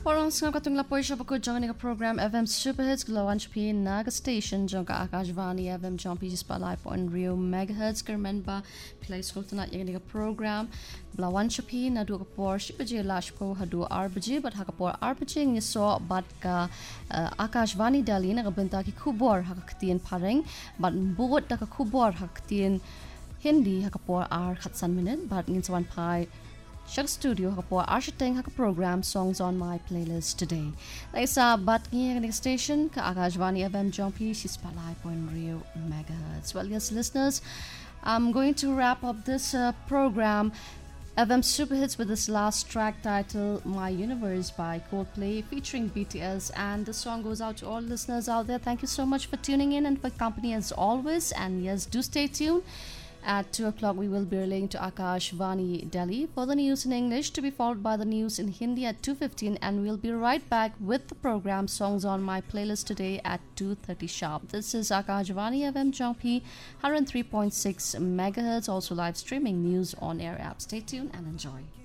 Orang sangam katung lapoy siya bako jang nga program FM Superhits Glawan Chapi naga station jang ka Akashvani FM jang pi spalai on Rio megahertz kermen ba play school tonight yang nga program Glawan Chapi na du kapor shipaje lash ko hadu RBG but hakapor RBG ni so bat ka Akashvani Delhi na benta ki kubor hakatien pareng but buot da ka kubor hakatien Hindi hakapor khatsan minute but ngin sawan pai Shag Studio hakapor Arshiteng haka program songs on my playlist today. Laisa bat ngi station ka Akashvani FM Jompi Shispalai Point Rio megahertz. Well, yes, listeners, I'm going to wrap up this program FM Super Hits with this last track titled My Universe by Coldplay featuring BTS, and the song goes out to all listeners out there. Thank you so much for tuning in and for company as always, and yes, do stay tuned. At 2 o'clock, we will be relaying to Akashvani Delhi for the news in English, to be followed by the news in Hindi at 2:15, and we'll be right back with the program Songs on My Playlist today at 2:30 sharp. This is Akashvani FM Jompi, 103.6 megahertz, also live streaming news on air app. Stay tuned and enjoy.